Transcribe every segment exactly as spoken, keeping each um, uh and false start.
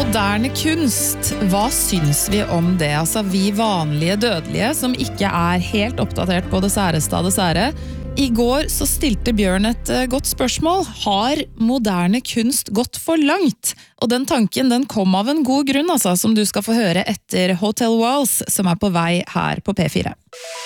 Moderne kunst, hva syns vi om det? Altså vi vanlige dødelige som ikke er helt oppdatert på det særeste av det sære. I går så stilte Bjørn et godt spørsmål. Har moderne kunst gått for langt? Og den tanken den kom av en god grunn, altså, som du skal få høre etter Hotel Walls, som er på vei her på P fire.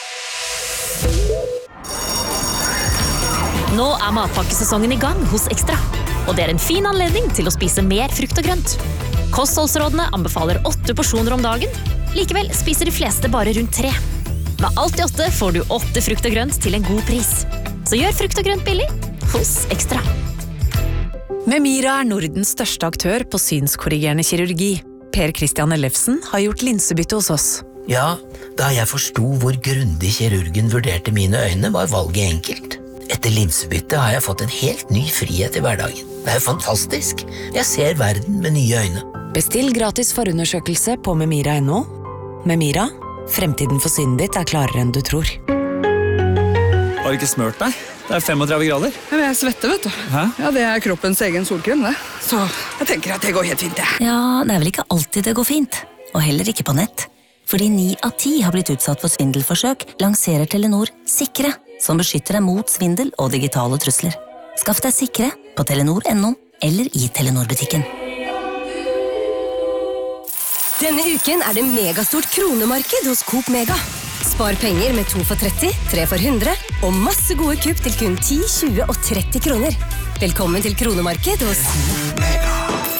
Nå er matpakkesesongen i gang hos Ekstra, og det er en fin anledning til å spise mer frukt og grønt. Kostholdsrådene anbefaler åtte porsjoner om dagen, likevel spiser de fleste bare rundt tre. Med alt i åtte får du åtte frukt og grønt til en god pris. Så gjør frukt og grønt billig hos Ekstra. Memira er Nordens største aktør på synskorrigerende kirurgi. Per Christian Ellefsen har gjort linsebytte hos oss. Ja, da jeg forstod hvor grundig kirurgen vurderte mine øyne, var valget enkelt. Etter linsebytte har jeg fått en helt ny frihet i hverdagen. Det er fantastisk. Jeg ser verden med nye øyne. Bestill gratis forundersøkelse på memira punktum no. Memira, fremtiden for synet ditt er klarere enn du tror. Har du ikke smørt deg? Det er femogtredve grader. Ja, jeg svetter, vet du. Hæ? Ja, det er kroppens egen solkrem, det. Så jeg tenker at det går helt fint, det. Ja, det er vel ikke alltid det går fint. Og heller ikke på nett. Fordi ni av ti har blitt utsatt for svindelforsøk, lanserer Telenor Sikre, som beskytter deg mot svindel og digitale trusler. Skaff deg Sikre på telenor punktum no eller i Telenor-butikken. Denne uken er det megastort kronemarked hos Coop Mega. Spar penger med to for tretti, tre for hundre, og masse gode kupp til kun ti, tjue og tretti kroner. Velkommen til kronemarked hos Coop Mega.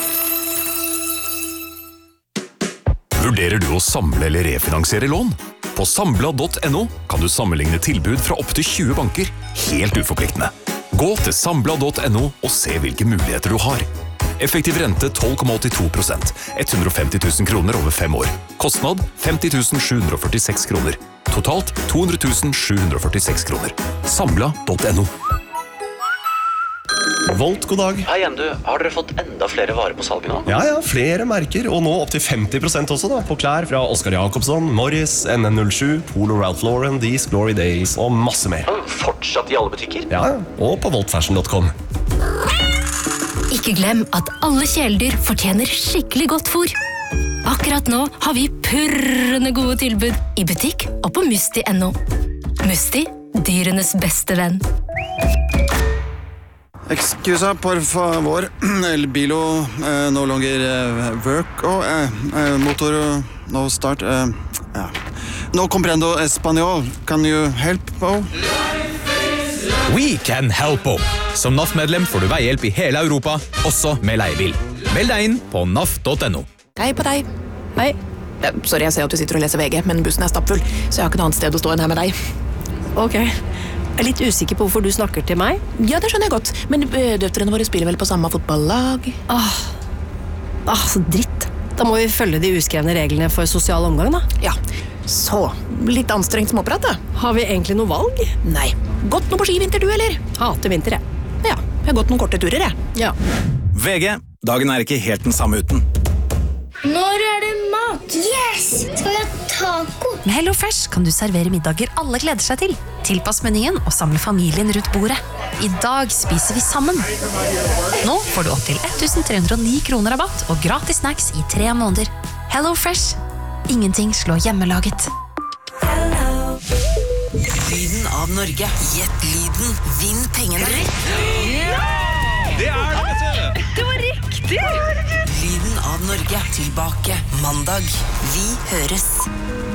Vurderer du å samle eller refinansiere lån? På Sambla punktum no kan du sammenligne tilbud fra opp til tjue banker, helt uforpliktende. Gå til Sambla punktum no og se hvilke muligheter du har. Effektiv rente tolv komma åttito prosent, hundre og femti tusen kroner over fem år. Kostnad femti tusen sju hundre og førtiseks kroner. Totalt to hundre tusen sju hundre og førtiseks kroner. Sambla punktum no. Volt, god dag. Hei igjen du, har dere fått enda flere varer på salget nå? Ja, ja, flere merker, og nå opp til femti prosent også da, på klær fra Oscar Jacobsson, Morris, N N null sju, Polo Ralph Lauren, These Glory Days og masse mer. Fortsatt i alle butikker? Ja, og på volt fashion punktum com. Ikke glem at alle kjæledyr fortjener skikkelig godt fôr. Akkurat nå har vi purrende gode tilbud i butikk og på Musti punktum no. Musti, dyrenes beste venn. Excusa, por favor. El bilo eh, no longer eh, work. Oh, eh, eh, motor no start. Eh, ja. No comprendo español. Can you help? Oh? We can help. Som N A F-medlem får du veihjelp i hele Europa, også med leiebil. Meld deg inn på N A F punktum no. Hei på deg. Hei. Ja, sorry, jeg ser at du sitter og leser V G, men bussen er stappfull, så jeg har ikke noe annet sted å stå enn her med deg. Ok. Jeg er litt usikker på hvorfor du snakker til meg. Ja, det skjønner jeg godt, men døtrene våre spiller vel på samme fotballag? Åh, Åh så dritt. Da må vi følge de uskrevne reglene for sosial omgang, da. Ja, så. Litt anstrengt småprat, da. Har vi egentlig noe valg? Nei. Gått noe på skivinter, du, eller? Hater vinter, jeg. Ja, jeg har gått noen korte turer, jeg. Ja. V G, dagen er ikke helt den samme uten. Når er det mat? Yes! Skal vi ha taco? Med HelloFresh kan du servere middager alle gleder seg til. Tilpass menyen og samle familien rundt bordet. I dag spiser vi sammen. Nå får du opp til elleve hundre og ni kroner rabatt og gratis snacks i tre måneder. HelloFresh. Ingenting slår hjemmelaget. Lyden av Norge. Gjett lyden. Vinn pengene. Ja! Det er det, vet du! Det var riktig! Lyden av Norge. Tilbake mandag. Vi høres.